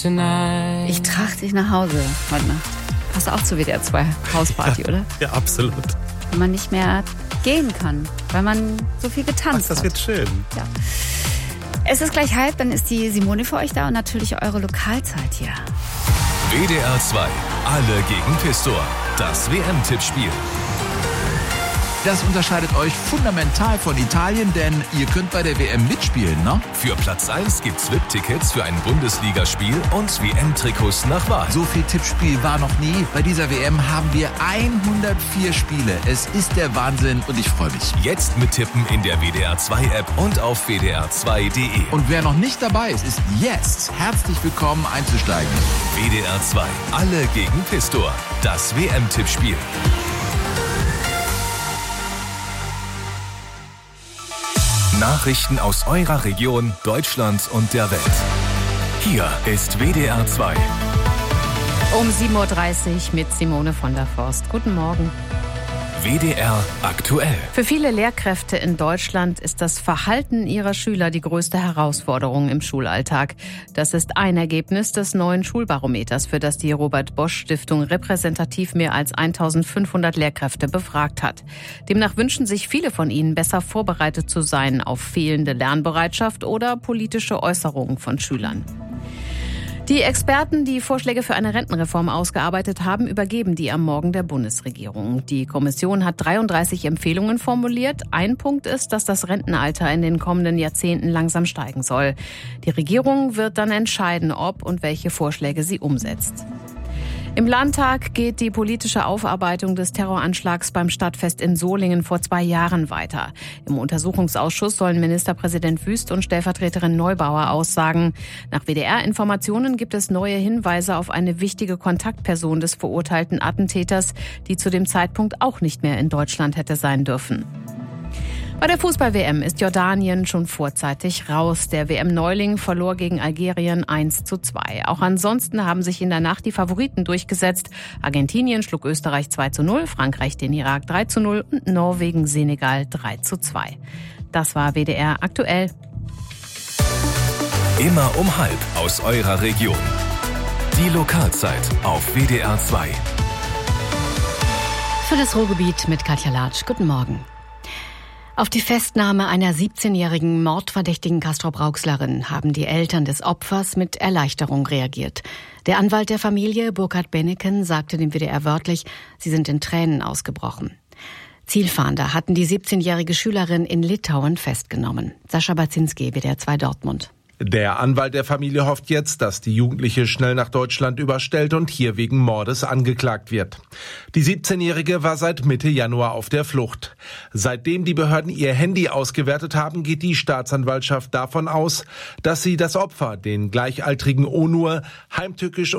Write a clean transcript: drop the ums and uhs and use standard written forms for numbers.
tonight. Ich trage dich nach Hause heute Nacht. Passt auch zu WDR 2 Hausparty, oder? Ja, absolut. Wenn man nicht mehr gehen kann, weil man so viel getanzt hat. Das wird schön. Ja. Es ist gleich 1:30, dann ist die Simone für euch da und natürlich eure Lokalzeit hier. WDR 2, alle gegen Pistor. Das WM-Tippspiel. Das unterscheidet euch fundamental von Italien, denn ihr könnt bei der WM mitspielen, ne? Für Platz 1 gibt's VIP-Tickets für ein Bundesligaspiel und WM-Trikots nach Wahl. So viel Tippspiel war noch nie. Bei dieser WM haben wir 104 Spiele. Es ist der Wahnsinn und ich freue mich. Jetzt mittippen in der WDR 2-App und auf wdr2.de. Und wer noch nicht dabei ist, ist jetzt herzlich willkommen einzusteigen. WDR 2, alle gegen Pistor. Das WM-Tippspiel. Nachrichten aus eurer Region, Deutschland und der Welt. Hier ist WDR 2. Um 7.30 Uhr mit Simone von der Forst. Guten Morgen. WDR aktuell. Für viele Lehrkräfte in Deutschland ist das Verhalten ihrer Schüler die größte Herausforderung im Schulalltag. Das ist ein Ergebnis des neuen Schulbarometers, für das die Robert-Bosch-Stiftung repräsentativ mehr als 1500 Lehrkräfte befragt hat. Demnach wünschen sich viele von ihnen, besser vorbereitet zu sein auf fehlende Lernbereitschaft oder politische Äußerungen von Schülern. Die Experten, die Vorschläge für eine Rentenreform ausgearbeitet haben, übergeben die am Morgen der Bundesregierung. Die Kommission hat 33 Empfehlungen formuliert. Ein Punkt ist, dass das Rentenalter in den kommenden Jahrzehnten langsam steigen soll. Die Regierung wird dann entscheiden, ob und welche Vorschläge sie umsetzt. Im Landtag geht die politische Aufarbeitung des Terroranschlags beim Stadtfest in Solingen vor 2 Jahren weiter. Im Untersuchungsausschuss sollen Ministerpräsident Wüst und Stellvertreterin Neubauer aussagen. Nach WDR-Informationen gibt es neue Hinweise auf eine wichtige Kontaktperson des verurteilten Attentäters, die zu dem Zeitpunkt auch nicht mehr in Deutschland hätte sein dürfen. Bei der Fußball-WM ist Jordanien schon vorzeitig raus. Der WM-Neuling verlor gegen Algerien 1:2. Auch ansonsten haben sich in der Nacht die Favoriten durchgesetzt. Argentinien schlug Österreich 2:0, Frankreich den Irak 3:0 und Norwegen Senegal 3:2. Das war WDR aktuell. Immer um 12:30 aus eurer Region. Die Lokalzeit auf WDR 2. Für das Ruhrgebiet mit Katja Latsch. Guten Morgen. Auf die Festnahme einer 17-jährigen mordverdächtigen Castrop-Rauxlerin haben die Eltern des Opfers mit Erleichterung reagiert. Der Anwalt der Familie, Burkhard Benneken, sagte dem WDR wörtlich, sie sind in Tränen ausgebrochen. Zielfahnder hatten die 17-jährige Schülerin in Litauen festgenommen. Sascha Baczynski, WDR 2 Dortmund. Der Anwalt der Familie hofft jetzt, dass die Jugendliche schnell nach Deutschland überstellt und hier wegen Mordes angeklagt wird. Die 17-Jährige war seit Mitte Januar auf der Flucht. Seitdem die Behörden ihr Handy ausgewertet haben, geht die Staatsanwaltschaft davon aus, dass sie das Opfer, den gleichaltrigen Onur, heimtückisch